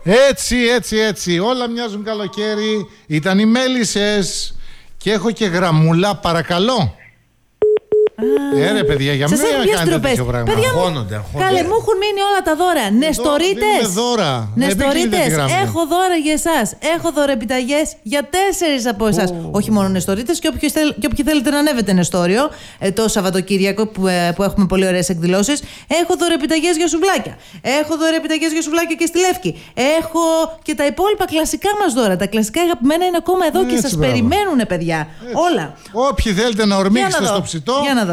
Έτσι. Όλα μοιάζουν καλοκαίρι. Ήταν οι μέλισσες. Και έχω και γραμμούλα, παρακαλώ. Ρε παιδιά, για μένα κάνετε τέτοιο πράγμα. Αγχώνονται. Καλέ, μου έχουν μείνει όλα τα δώρα. Νεστορίτες. Έχω δώρα για εσάς. Έχω δωρεπιταγές για 4 από εσάς. Όχι μόνο νεστορίτες, και όποιοι θέλετε να ανέβετε νεστόριο το Σαββατοκύριακο που έχουμε πολύ ωραίες εκδηλώσεις. Έχω δωρεπιταγές για σουβλάκια. Έχω δωρεπιταγές για σουβλάκια και στη Λεύκη. Έχω και τα υπόλοιπα κλασικά μας δώρα. Τα κλασικά αγαπημένα είναι ακόμα εδώ και σας περιμένουν, παιδιά. Όλα. Όποιοι θέλετε να ορμήξετε στο ψητό.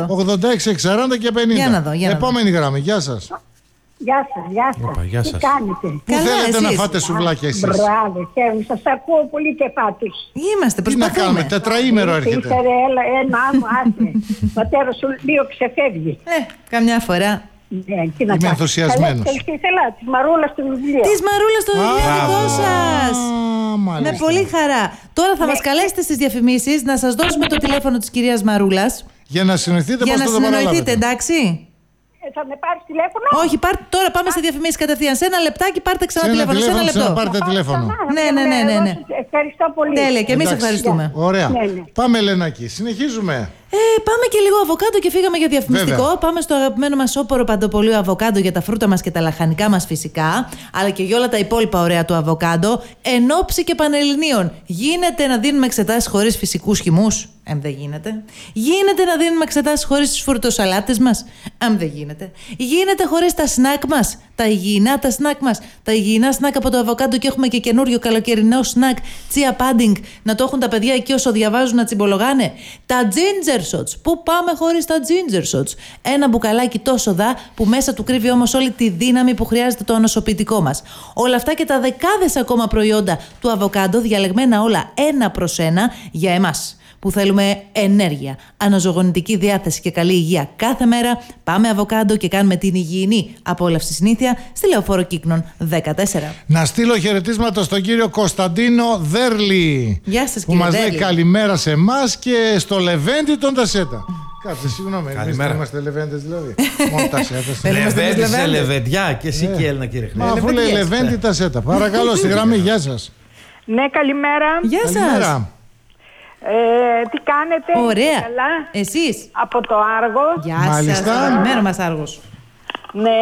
86-40 και 50. Για να δω. Επόμενη γραμμή, γεια σας. Γεια σας. Τι κάνετε? Πού θέλετε να φάτε σουβλάκια εσείς? Μπράβο, χαίρομαι. Σας ακούω πολύ και πάτους. Είμαστε, προσπαθούμε. Τι να κάνουμε, τετραήμερο έρχεται. Ένα άμμο, άσε. Πατέρα σου λίγο ξεφεύγει. Καμιά φορά. Είμαι ενθουσιασμένος. Ήθελα της Μαρούλας στο βιβλίο. Της Μαρούλας στο βιβλίο δικό σας. Με πολύ χαρά. Τώρα θα μας καλέσετε στις διαφημίσεις να σας δώσουμε το τηλέφωνο της κυρίας Μαρούλας. Για να συνοηθείτε, πώς θα το παραλάβετε. Εντάξει. Θα με πάρεις τηλέφωνο? Όχι, τώρα πάμε σε διαφημίσεις κατευθείαν. Σε ένα λεπτάκι πάρτε ξανά τηλέφωνο. Σε ένα λεπτό. Πάρτε τηλέφωνο. Ναι. Ευχαριστώ πολύ. Τέλεια, και εμείς ευχαριστούμε. Ωραία. Πάμε, Ελενάκη, συνεχίζουμε. Πάμε και λίγο αβοκάντο και φύγαμε για διαφημιστικό. Βέβαια. Πάμε στο αγαπημένο μας όπορο παντοπολείο αβοκάντο για τα φρούτα μας και τα λαχανικά μας φυσικά, αλλά και για όλα τα υπόλοιπα ωραία του αβοκάντο, εν ώψη και πανελληνίων. Γίνεται να δίνουμε εξετάσεις χωρίς φυσικούς χυμούς? Δεν γίνεται. Γίνεται να δίνουμε εξετάσεις χωρίς τις φρουτοσαλάτες μας? Δεν γίνεται. Γίνεται χωρίς τα σνακ μας, τα υγιεινά τα σνακ μας, τα υγιεινά σνακ από το αβοκάντο, και έχουμε και καινούριο καλοκαιρινό σνακ, chia pudding, να το έχουν τα παιδιά εκεί όσο διαβάζουν να τσιμπολογάνε. Τα ginger shots. Πού πάμε χωρίς τα ginger shots? Ένα μπουκαλάκι τόσο δα που μέσα του κρύβει όμως όλη τη δύναμη που χρειάζεται το ανοσοποιητικό μας. Όλα αυτά και τα δεκάδες ακόμα προϊόντα του αβοκάντο, διαλεγμένα όλα 1 προς 1 για εμάς που θέλουμε ενέργεια, αναζωογονητική διάθεση και καλή υγεία κάθε μέρα. Πάμε αβοκάντο και κάνουμε την υγιεινή απόλαυση συνήθεια στη Λεωφόρο Κύκνων 14. Να στείλω χαιρετίσματα στον κύριο Κωνσταντίνο Δέρλη. Γεια σας, που κύριε μας Δέρλη. λέει καλημέρα σε εμάς και στο Λεβέντη τον Τασέτα. Κάτσε, συγγνώμη, εμείς δεν είμαστε Λεβέντες δηλαδή. Μόνο Τασέτας. Λεβέντη σε Λεβεντιά και εσύ και Έλληνα, κύριε Χρήστο. Μα αφού λέει Λεβέντη Τασέτα. Παρακαλώ, στη γραμμή, γεια σας. Ναι, καλημέρα. Γεια σας. Τι κάνετε? Ωραία. Καλά. Εσείς? Από το Άργο. Γεια Μάλιστα. σας. Καλημέρα μας, Άργος. Ναι.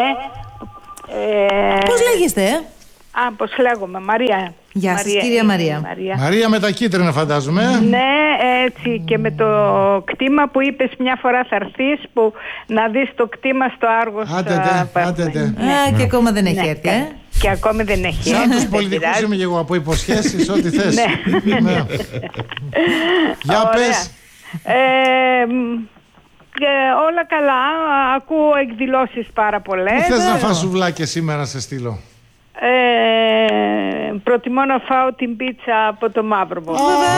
Πώς λέγεστε? Πώς λέγομαι? Μαρία. Γεια σας, κυρία Μαρία. Μαρία με τα κίτρινα, φαντάζομαι. Ναι, έτσι, και με το κτήμα που είπες μια φορά θα έρθεις, που να δεις το κτήμα στο Άργος. Άντε. Και ακόμα δεν έχει έρθει, Και ακόμη δεν έχει. Σαν τους πολιτικούς είμαι και εγώ, από υποσχέσεις, ό,τι θες. Ναι. Για πες. Όλα καλά, ακούω εκδηλώσεις πάρα πολλές. Πού θες να φας σουβλάκια σήμερα να σε στείλω? Προτιμώ να φάω την πίτσα από το Μαύροβο.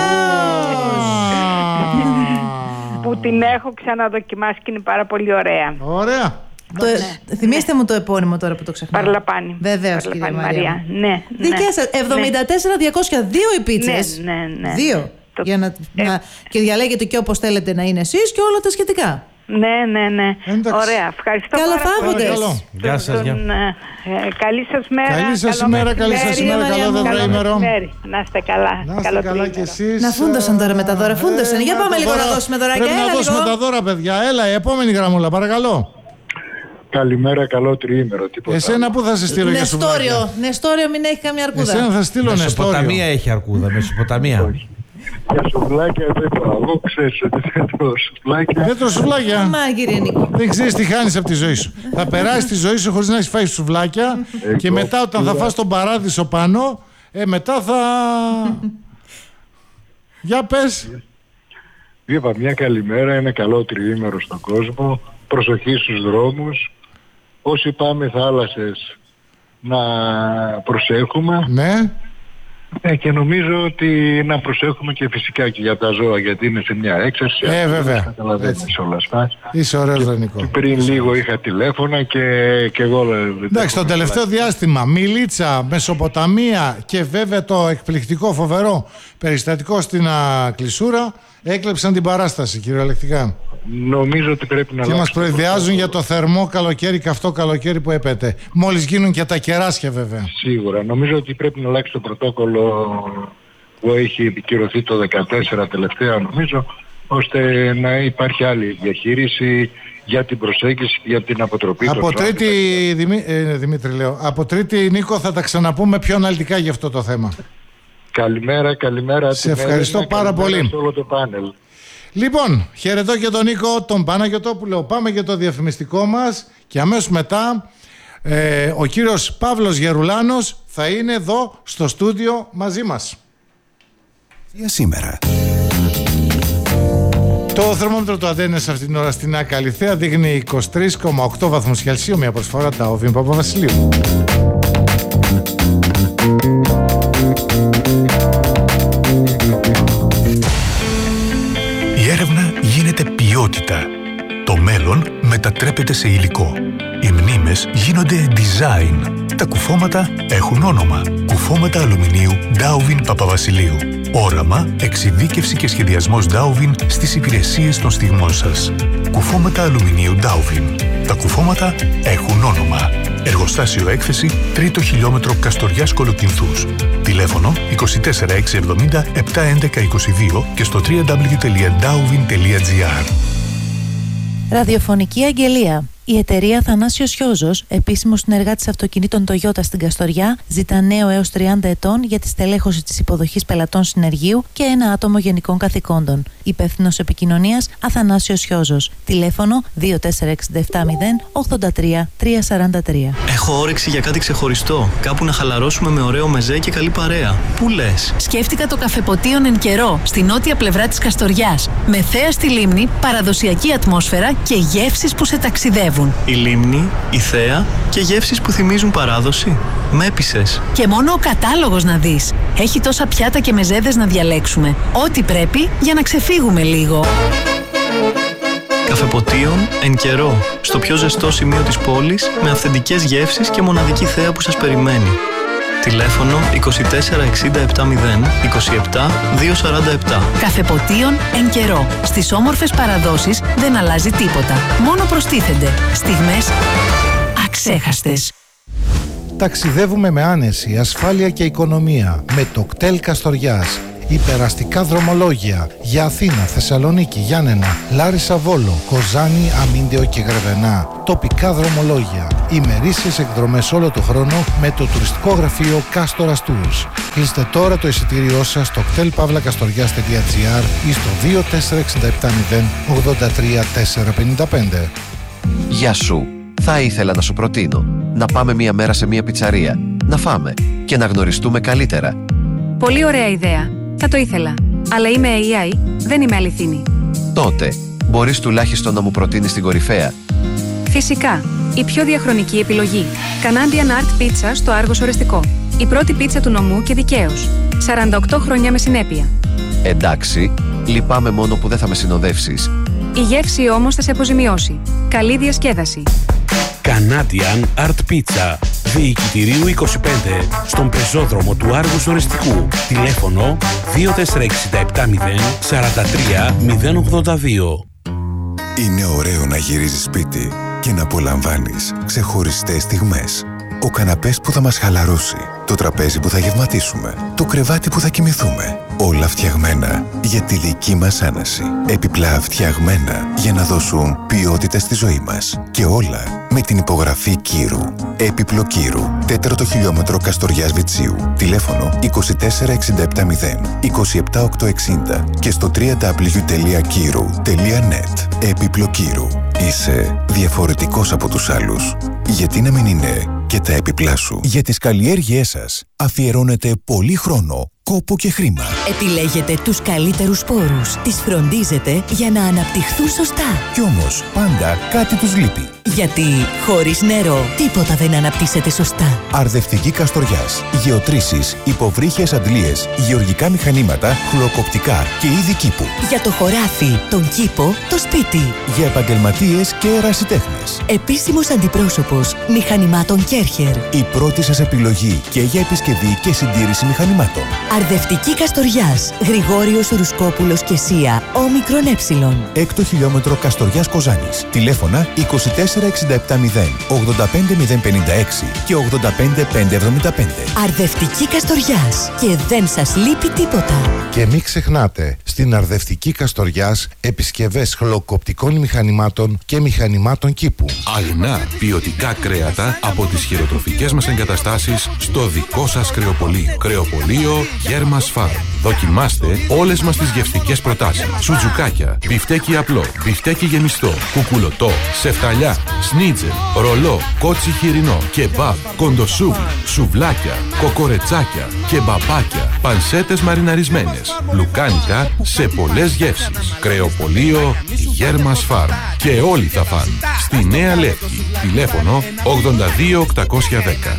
Που την έχω ξαναδοκιμάσει και είναι πάρα πολύ ωραία. Ωραία. Θυμήστε μου το επώνυμο τώρα που το ξεχνάω. Παρλαπάνη. Βεβαίως, κυρία Μαρία. Ναι. Δικές σας, 74-202 οι πίτσες. Ναι. 2. Και διαλέγετε και όπως θέλετε να είναι εσείς και όλα τα σχετικά. Ναι. Εντάξει. Ωραία, ευχαριστώ Καλά πάρα πολύ. φάγοντες. Γεια σας. Καλή σας μέρα. Καλή σας ημέρα, καλό τετραήμερο. Να είστε καλά. Να είστε καλά κι εσείς. Να φούντωσαν τώρα με τα δώρα, φούντωσαν. Για πάμε λίγο να δώσουμε δωράκια. Πρέπει να δώσουμε τα δώρα, παιδιά. Έλα, η επόμενη γραμμούλα, παρακαλώ. Καλημέρα, καλό τριήμερο. Εσένα που θα σε στείλω για σουβλάκια? Νεστόριο, μην έχει καμία αρκούδα. Εσένα θα στείλω Νεστόριο. Μεσοποταμία έχει αρκούδα, Μεσοποταμία. Για σουβλάκια δεν τρώω. Εγώ ξέρεις ότι δεν τρώω σουβλάκια. Δεν τρώω σουβλάκια. Μα, κύριε Νίκο. Δεν ξέρεις τι χάνεις από τη ζωή σου. Θα περάσεις τη ζωή σου χωρίς να έχεις φάει σουβλάκια και μετά όταν θα φας τον παράδεισο πάνω, μετά θα... Για πες. Είπα μια καλημέρα, ένα καλό τριήμερο στον κόσμο. Προσοχή στους δρόμους. Όσοι πάμε θάλασσες να προσέχουμε. Ναι. Και νομίζω ότι να προσέχουμε και φυσικά και για τα ζώα, γιατί είναι σε μια έξαρση. Βέβαια. Καταλαβαίνεις όλα αυτά. Είσαι ωραίος, Νίκο. Πριν λίγο είχα τηλέφωνα και εγώ... Εντάξει, το τελευταίο διάστημα Μιλίτσα, Μεσοποταμία και βέβαια το εκπληκτικό φοβερό περιστατικό στην Κλεισούρα Έκλεψαν την παράσταση κυριολεκτικά. Νομίζω ότι πρέπει να και μας προειδιάζουν για το θερμό καλοκαίρι, καυτό καλοκαίρι που έπεται. Μόλις γίνουν και τα κεράσια βέβαια. Σίγουρα. Νομίζω ότι πρέπει να αλλάξει το πρωτόκολλο που έχει επικυρωθεί το 2014 τελευταία, νομίζω, ώστε να υπάρχει άλλη διαχείριση για την προσέγγιση, για την αποτροπή. Από Τρίτη, Δημήτρη λέω, από Τρίτη, Νίκο, θα τα ξαναπούμε πιο αναλυτικά για αυτό το θέμα. Καλημέρα. Σε ευχαριστώ πάρα πολύ. Σε όλο το πάνελ. Λοιπόν, χαιρετώ και τον Νίκο, τον Παναγιωτόπουλο. Πάμε για το διαφημιστικό μας και αμέσως μετά ο κύριος Παύλος Γερουλάνος θα είναι εδώ στο στούντιο μαζί μας. Για σήμερα. Το θερμόμετρο του Αντένες αυτήν την ώρα στην Ακαλιθέα δείχνει 23,8 βαθμούς Κελσίου, μια προσφορά τα Οβίν Παπαβασιλείου. Η έρευνα γίνεται ποιότητα. Το μέλλον μετατρέπεται σε υλικό. Οι μνήμες γίνονται design. Τα κουφώματα έχουν όνομα. Κουφώματα αλουμινίου Dowvin Παπαβασιλείου. Όραμα, εξειδίκευση και σχεδιασμός Dowvin στις υπηρεσίες των στιγμών σας. Κουφώματα αλουμινίου Dowvin. Τα κουφώματα έχουν όνομα. Εργοστάσιο έκθεση 3ο χιλιόμετρο Καστοριάς Κολοκυνθούς. Τηλέφωνο 24670 71122 και στο www.dowvin.gr. Ραδιοφωνική αγγελία. Η εταιρεία Αθανάσιος Χιόζος, επίσημος συνεργάτης αυτοκινήτων Toyota στην Καστοριά, ζητά νέο έως 30 ετών για τη στελέχωση της υποδοχής πελατών συνεργείου και ένα άτομο γενικών καθηκόντων. Υπεύθυνος επικοινωνίας Αθανάσιος Χιόζος. Τηλέφωνο 24670 83 343. Έχω όρεξη για κάτι ξεχωριστό. Κάπου να χαλαρώσουμε με ωραίο μεζέ και καλή παρέα. Πού λες? Σκέφτηκα το καφεποτίον Εν Καιρό, στη νότια πλευρά της Καστοριάς. Με θέα στη λίμνη, παραδοσιακή ατμόσφαιρα και γεύσεις που σε ταξιδεύουν. Η λίμνη, η θέα και γεύσεις που θυμίζουν παράδοση. Με έπεισες. Και μόνο ο κατάλογος να δεις. Έχει τόσα πιάτα και μεζέδες να διαλέξουμε. Ό,τι πρέπει για να ξεφύγουμε λίγο. Καφεποτίον Εν Καιρό. Στο πιο ζεστό σημείο της πόλης, με αυθεντικές γεύσεις και μοναδική θέα που σας περιμένει. Τηλέφωνο 2460 27 247. Καφεποτίον Εν Καιρό. Στις όμορφες παραδόσεις δεν αλλάζει τίποτα. Μόνο προστίθενται στιγμές αξέχαστες. Ταξιδεύουμε με άνεση, ασφάλεια και οικονομία με το κτέλ Καστοριάς. Υπεραστικά δρομολόγια για Αθήνα, Θεσσαλονίκη, Γιάννενα, Λάρισα, Βόλο, Κοζάνη, Αμίντεο και Γρεβενά. Τοπικά δρομολόγια. Ημερήσιες εκδρομές όλο το χρόνο με το τουριστικό γραφείο Κάστορας Tours. Κλείστε τώρα το εισιτήριό σας στο ktelpavlakastorias.gr ή στο 24670 83455. Γεια σου. Θα ήθελα να σου προτείνω να πάμε μία μέρα σε μία πιτσαρία, να φάμε και να γνωριστούμε καλύτερα. Πολύ ωραία ιδέα. Θα το ήθελα. Αλλά είμαι AI, δεν είμαι αληθινή. Τότε, μπορείς τουλάχιστον να μου προτείνεις την κορυφαία. Φυσικά. Η πιο διαχρονική επιλογή. Canadian Art Pizza στο Άργος Ορεστικό. Η πρώτη πίτσα του νομού και δικαίως. 48 χρόνια με συνέπεια. Εντάξει, λυπάμαι μόνο που δεν θα με συνοδεύσεις. Η γεύση όμως θα σε αποζημιώσει. Καλή διασκέδαση. Canadian Art Pizza. Διοικητηρίου 25, στον πεζόδρομο του Άργους Οριστικού. Τηλέφωνο 24670 43 082. Είναι ωραίο να γυρίζεις σπίτι και να απολαμβάνεις ξεχωριστές στιγμές. Ο καναπές που θα μας χαλαρώσει, το τραπέζι που θα γευματίσουμε, το κρεβάτι που θα κοιμηθούμε. Όλα φτιαγμένα για τη δική μας άναση. Επιπλά φτιαγμένα για να δώσουν ποιότητα στη ζωή μας. Και όλα με την υπογραφή Κύρου. Έπιπλο Κύρου. 4ο χιλιόμετρο Καστοριάς Βιτσίου. Τηλέφωνο 24670 27860 και στο www.kiru.net. Έπιπλο Κύρου. Είσαι διαφορετικός από τους άλλους. Γιατί να μην είναι και τα έπιπλά σου? Για τις καλλιέργειές σας αφιερώνετε πολύ χρόνο, κόπο και χρήμα. Επιλέγετε τους καλύτερους σπόρους. Τις φροντίζετε για να αναπτυχθούν σωστά. Κι όμως πάντα κάτι τους λείπει. Γιατί χωρίς νερό τίποτα δεν αναπτύσσεται σωστά. Αρδευτική Καστοριάς. Γεωτρήσεις, υποβρύχιες αντλίες, γεωργικά μηχανήματα, χλωροκοπτικά και είδη κήπου. Για το χωράφι, τον κήπο, το σπίτι. Για επαγγελματίες και ερασιτέχνες. Επίσημος αντιπρόσωπος μηχανημάτων Κέρχερ. Η πρώτη σας επιλογή και για επισκευή και συντήρηση μηχανημάτων. Αρδευτική Καστοριάς. Γρηγόριος Ρουσκόπουλος και Σία. Όμικρον Ε. Έκτο χιλιόμετρο Καστοριάς Κοζάνης. Τηλέφωνα 24770 85056 και 85575. Αρδευτική Καστοριάς. Και δεν σας λείπει τίποτα. Και μην ξεχνάτε, στην Αρδευτική Καστοριάς επισκευές χλοκοπτικών μηχανημάτων και μηχανημάτων κήπου. Αγνά ποιοτικά κρέατα από τις χειροτροφικές μας εγκαταστάσεις στο δικό σας κρεοπωλείο. Κρεοπωλείο Γέρμας Φάρμ. Δοκιμάστε όλες μας τις γευστικές προτάσεις. Σουτζουκάκια, μπιφτέκι απλό, μπιφτέκι γεμιστό, κουκουλωτό, σεφταλιά, σνίτζελ, ρολό, κότσι χοιρινό, κεμπάμπ, κοντοσούβλ, σουβλάκια, κοκορετσάκια, κεμπαπάκια, πανσέτες μαριναρισμένες, λουκάνικα σε πολλές γεύσεις. Κρεοπωλείο Γέρμας Φάρμ. Και όλοι θα φαν. Στη Νέα Λεύκη. Τηλέφωνο 82810.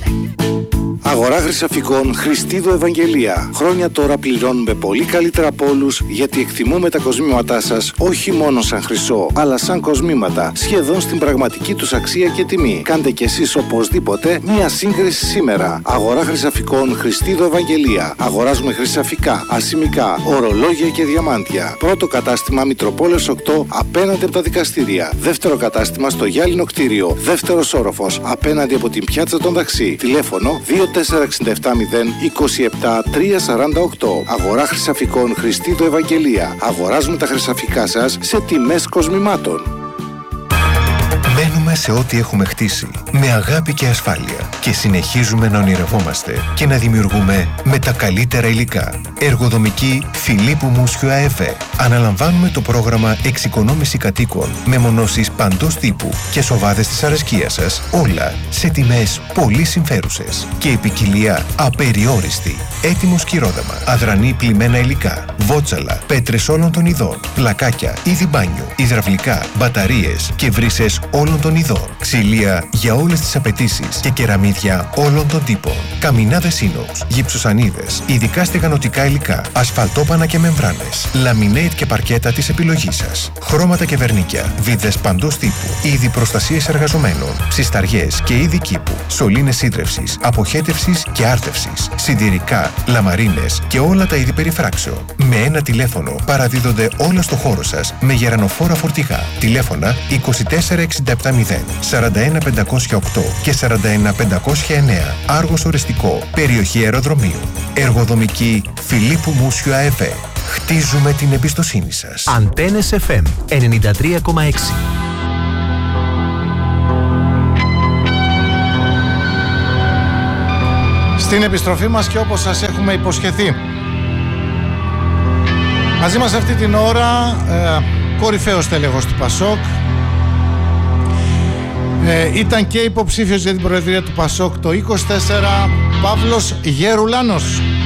Αγορά χρυσαφικών Χριστίδου Ευαγγελία. Χρόνια τώρα πληρώνουμε πολύ καλύτερα από όλους, γιατί εκτιμούμε τα κοσμήματά σας όχι μόνο σαν χρυσό, αλλά σαν κοσμήματα, σχεδόν στην πραγματική τους αξία και τιμή. Κάντε κι εσείς οπωσδήποτε μία σύγκριση σήμερα. Αγορά χρυσαφικών Χριστίδου Ευαγγελία. Αγοράζουμε χρυσαφικά, ασημικά, ορολόγια και διαμάντια. Πρώτο κατάστημα Μητροπόλεως 8 απέναντι από τα δικαστήρια. Δεύτερο κατάστημα στο Γυάλινο κτίριο. Δεύτερος όροφος απέναντι από την πιάτσα των Δαξί. Τηλέφωνο 24770 27348. Αγορά χρυσαφικών Χριστίδου Ευαγγελία. Αγοράζουμε τα χρυσαφικά σας σε τιμές κοσμημάτων. Μένουμε σε ό,τι έχουμε χτίσει, με αγάπη και ασφάλεια, και συνεχίζουμε να ονειρευόμαστε και να δημιουργούμε με τα καλύτερα υλικά. Εργοδομική Φιλίππου Μούσιου ΑΕΒ. Αναλαμβάνουμε το πρόγραμμα εξοικονόμηση κατοίκων με μονώσεις παντός τύπου και σοβάδες της αρεσκίας σας, όλα σε τιμές πολύ συμφέρουσες και ποικιλία απεριόριστη. Έτοιμο σκυρόδεμα, αδρανή πλημμένα υλικά, βότσαλα, πέτρες όλων των ειδών, πλακάκια, είδη μπάνιου, υδραυλικά, μπαταρίες και βρύσες όλων των ειδών, ξυλία για όλες τις απαιτήσεις και κεραμίδια όλων των τύπων, καμινάδες ίνοξ, γυψοσανίδες, ειδικά στεγανοτικά υλικά, ασφαλτόπανα και μεμβράνες, λαμινέιτ και παρκέτα της επιλογής σας, χρώματα και βερνίκια, βίδες παντός τύπου, είδη προστασίας εργαζομένων, ψισταριές και είδη κήπου, σωλήνες σύντρευσης, αποχέτευσης και άρτευσης, συντηρικά, λαμαρίνες και όλα τα είδη περιφράξεων. Με ένα τηλέφωνο παραδίδονται όλα στο χώρο σας με γερανοφόρα φορτηγά. Τηλέφωνα 24670 41508 και 41509. Άργος Οριστικό, περιοχή αεροδρομίου. Εργοδομική Φιλίππου Μούσιου ΑΕΒ. Χτίζουμε την εμπιστοσύνη σας. Αντένες FM 93,6. Στην επιστροφή μας, και όπως σας έχουμε υποσχεθεί, μαζί μας αυτή την ώρα κορυφαίος τέλεχος του ΠΑΣΟΚ, ήταν και υποψήφιος για την προεδρία του ΠΑΣΟΚ το 24, Παύλος Γερουλάνος.